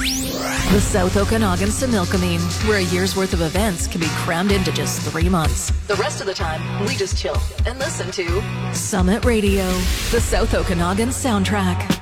The South Okanagan Similkameen, where a year's worth of events can be crammed into just 3 months. The rest of the time, we just chill and listen to Summit Radio, the South Okanagan soundtrack.